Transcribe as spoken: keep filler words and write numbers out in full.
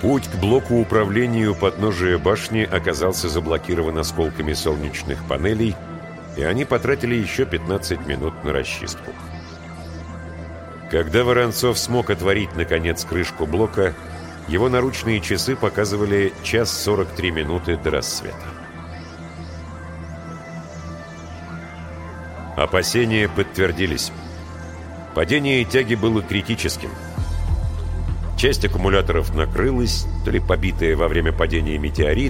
Путь к блоку управления у подножия башни оказался заблокирован осколками солнечных панелей, и они потратили еще пятнадцать минут на расчистку. Когда Воронцов смог отворить, наконец, крышку блока, его наручные часы показывали час сорок три минуты до рассвета. Опасения подтвердились. Падение тяги было критическим. Часть аккумуляторов накрылась, то ли побитая во время падения метеорит,